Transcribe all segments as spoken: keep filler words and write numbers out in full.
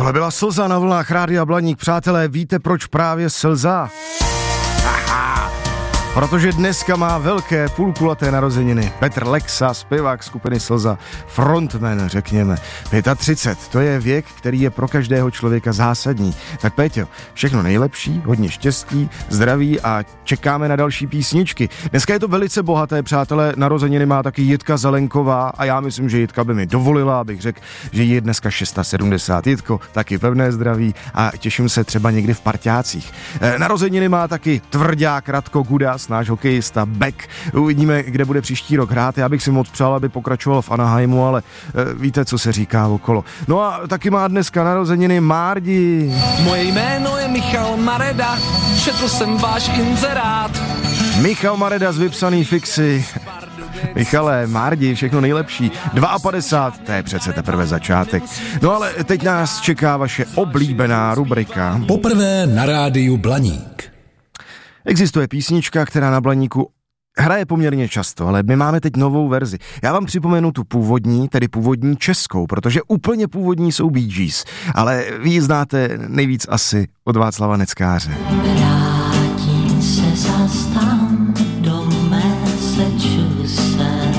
Tohle byla Slza na vlnách Rádia Blaník. Přátelé, víte, proč právě slza? Aha. Protože dneska má velké půlkulaté narozeniny. Petr Lexa, zpěvák skupiny Slza, frontman, řekněme. třicet pět, to je věk, který je pro každého člověka zásadní. Tak Péťo, všechno nejlepší, hodně štěstí, zdraví a čekáme na další písničky. Dneska je to velice bohaté, přátelé, narozeniny má taky Jitka Zelenková a já myslím, že Jitka by mi dovolila, abych řekl, že jí je dneska sedmdesát šest. Jitko, taky pevné zdraví a těším se třeba někdy v parťácích. E, narozeniny má taky tvrdák Radko Gudas, náš hokejista Beck. Uvidíme, kde bude příští rok hrát. Já bych si moc přál, aby pokračoval v Anaheimu, ale e, víte, co se říká okolo. No a taky má dneska narozeniny Márdi. Moje jméno je Michal Mareda, četl jsem váš inzerát. Michal Mareda z Vypsaný fixy. Michale, Márdi, všechno nejlepší. padesát dva, to je přece teprve začátek. No ale teď nás čeká vaše oblíbená rubrika. Poprvé na rádiu Blaník. Existuje písnička, která na Blaníku hraje poměrně často, ale my máme teď novou verzi. Já vám připomenu tu původní, tedy původní českou, protože úplně původní jsou Bee Gees, ale vy ji znáte nejvíc asi od Václava Neckáře. Vrátím se zas tam do Massachusetts.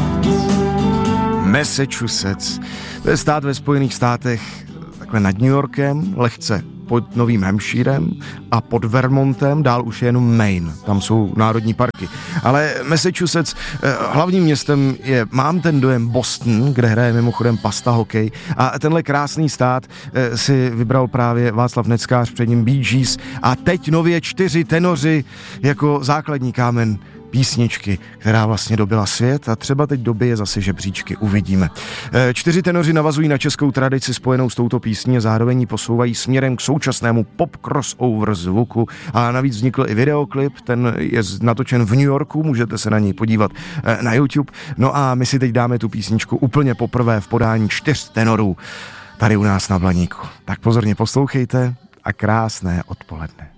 Massachusetts. To je stát ve Spojených státech, takhle nad New Yorkem, lehce pod Novým Hampshirem a pod Vermontem, dál už je jenom Maine, tam jsou národní parky. Ale Massachusetts, hlavním městem je, mám ten dojem, Boston, kde hraje mimochodem Pasta hokej, a tenhle krásný stát si vybral právě Václav Neckář, před ním Bee Gees a teď nově čtyři tenoři jako základní kámen písničky, která vlastně dobila svět a třeba teď dobije zase žebříčky, uvidíme. Čtyři tenoři navazují na českou tradici spojenou s touto písní a zároveň ji posouvají směrem k současnému pop crossover zvuku a navíc vznikl i videoklip, ten je natočen v New Yorku, můžete se na něj podívat na YouTube. No a my si teď dáme tu písničku úplně poprvé v podání čtyř tenorů tady u nás na Blaníku. Tak pozorně poslouchejte a krásné odpoledne.